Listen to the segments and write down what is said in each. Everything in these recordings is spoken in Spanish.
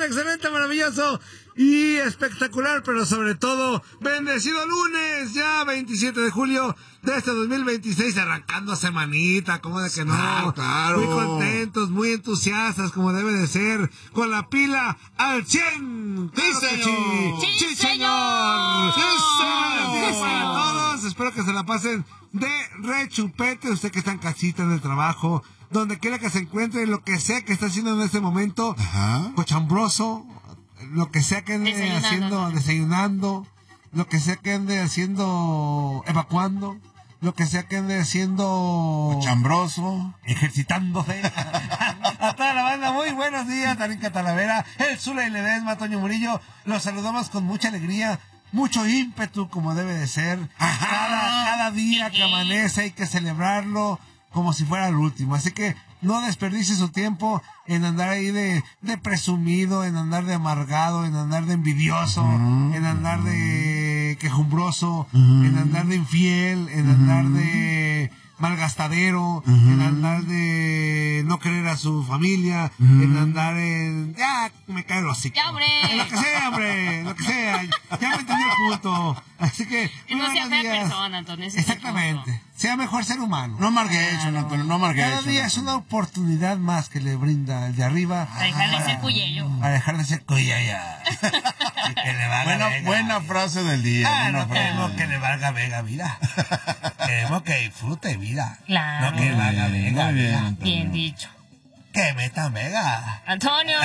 excelente, maravilloso y espectacular, pero sobre todo, bendecido lunes, ya 27 de julio de este 2026, arrancando semanita, como de que no, claro. Muy contentos, muy entusiastas, como debe de ser, con la pila al 100. ¡Sí, señor! ¡Sí, señor! ¡Sí, señor! Para todos, espero que se la pasen de rechupete, usted que está en casita, en el trabajo, donde quiera que se encuentre, lo que sea que está haciendo en este momento, cochambroso, lo que sea que ande haciendo, desayunando, lo que sea que ande haciendo, evacuando, lo que sea que ande haciendo, chambroso, ejercitándose. A toda la banda, muy buenos días, Tarinka Talavera, el Zula y Ledesma, Toño Murillo, los saludamos con mucha alegría, mucho ímpetu, como debe de ser. Cada día que amanece hay que celebrarlo como si fuera el último, así que no desperdicie su tiempo en andar ahí de presumido, en andar de amargado, en andar de envidioso, en andar de quejumbroso, en andar de infiel, en andar de malgastadero, en andar de no querer a su familia, en andar en... Ya, me cae el hocico. ¡Ya, hombre! En lo que sea, hombre, en lo que sea. Ya me entendí el punto. Así que no sea fea persona, Antonio. Exactamente. Sea mejor ser humano. No amarguecho, Antonio, no amarguecho. Cada día es una oportunidad más que le brinda el de arriba. A dejar de ser cuyello. A dejar de ser cuyaya. Buena frase del día. No queremos que le valga vega, mira. Queremos que disfrute, mira. Claro. No que valga vega, Muy bien, mira. Antonio. Bien dicho. Que metan vega. ¡Antonio!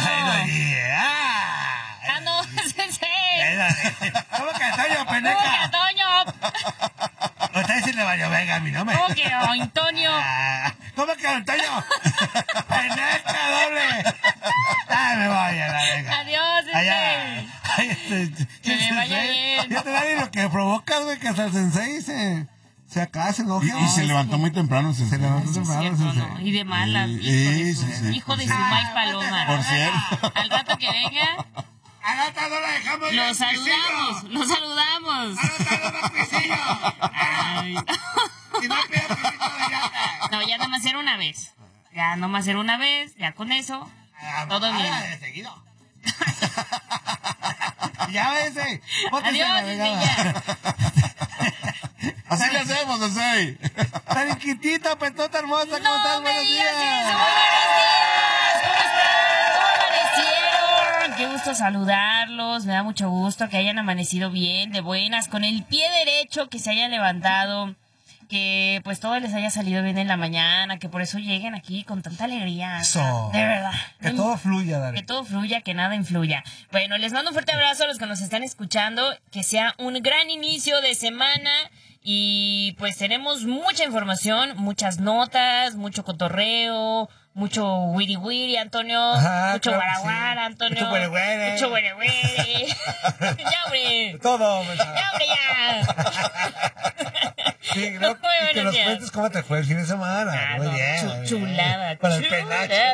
Ah, no, sensei. ¿Cómo que Antonio, ¿Cómo que pendeja? Antonio? Usted sí le vaya vega a mi nombre. ¿Cómo que Antonio? ¿Cómo que Antonio? ¡Pendeja doble! ¡Ay, me voy a la vega! Adiós, sensei. Que le vaya bien. Ya te da lo que provocas, güey, que hasta el sensei se acaba, se enoja. Y se levantó muy temprano. Se levantó temprano, Cierto, sensei. ¿no? Y de malas. Sí, Hijo de sí. su Mike Paloma. Por cierto. Al rato que venga, ¡Agata, no la dejamos! lo saludamos. Lo saludamos. ¡Agata, pisillo! Ay. ¡Y no pidas pisito de llanta! No, ya nomás era una vez. Ya nomás era una vez. Ya con eso, todo bien. De seguido. Ya ves, Adiós, ya. Así le hacemos, Sensei. Tariquitita, petota hermosa, ¿cómo No estás? me Buenos digas eso. días. Muy buenos días. ¿Cómo están? ¿Cómo amanecieron? Qué gusto saludarlos. Me da mucho gusto que hayan amanecido bien, de buenas, con el pie derecho, que se hayan levantado, que pues todo les haya salido bien en la mañana, que por eso lleguen aquí con tanta alegría. Eso. De verdad. Que todo fluya, Dari. Que todo fluya, que nada influya. Bueno, les mando un fuerte abrazo a los que nos están escuchando. Que sea un gran inicio de semana. Y pues tenemos mucha información, muchas notas, mucho cotorreo, mucho wiri wiri, Antonio. Ajá, mucho claro que guaraguara, sí. Antonio. Mucho güere güere. Mucho güere güere. Ya, hombre. Todo, hombre. Ya, hombre, ya. Sí, creo Muy y que buenos nos días. cuentes cómo te fue el fin de semana. Ah, Muy no, bien. muy bien. chulada. Con el penacho.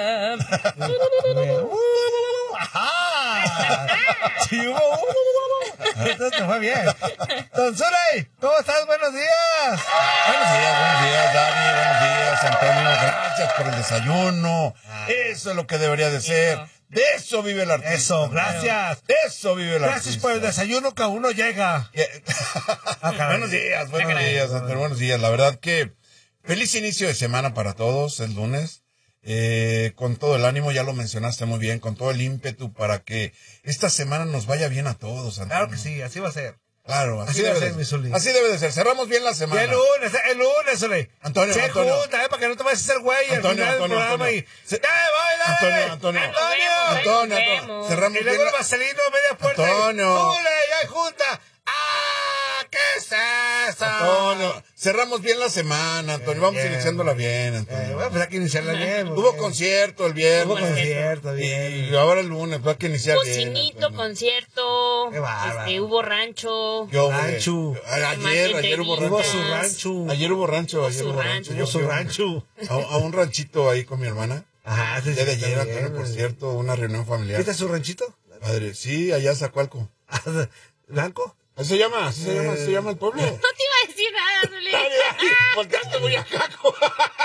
¡Ajá! Sí, entonces te fue bien. Don Zuley, ¿cómo estás? Buenos días. Buenos días, Dani. Buenos días, Antonio. Gracias por el desayuno. Eso es lo que debería de ser. De eso vive el artista. Eso, gracias. De eso vive el artista. Gracias por el desayuno que aún no llega. Buenos días, Antonio. Buenos días. La verdad que feliz inicio de semana para todos. Es lunes. Con todo el ánimo, ya lo mencionaste muy bien, con todo el ímpetu para que esta semana nos vaya bien a todos, Antonio. Claro que sí, así va a ser. Claro, Así debe ser, mi Zuli. Así debe de ser. Cerramos bien la semana. El lunes, Zuley. Antonio, Se Antonio. junta, para que no te vayas a hacer güey al Antonio, final del Antonio, programa Antonio. y... ¡Dale! Antonio. Nos vemos. Antonio. Cerramos Y luego bien el vaselino media puerta. Antonio. ¡Zule, ya hay junta! ¡Ah! ¿Qué es eso? Antonio, cerramos bien la semana, Antonio. Vamos iniciándola bien, Antonio. Bueno, pues hay que iniciarla bien. Hubo concierto el viernes. Hubo concierto, bien. Y ahora el lunes, pues hay que iniciar bien. Cocinito, Antonio. concierto. Qué bárbaro. Hubo rancho. Yo, Rancho. Ayer hubo rancho. Hubo su rancho. Ayer hubo rancho. Hubo su rancho. A un ranchito ahí con mi hermana. Ajá, El día de ayer, Antonio, por cierto, una reunión familiar. ¿Viste su ranchito? Padre, sí, allá Zacualco. ¿Blanco? Así se llama el pueblo. No te iba a decir nada, Zuli. Volteaste muy acá.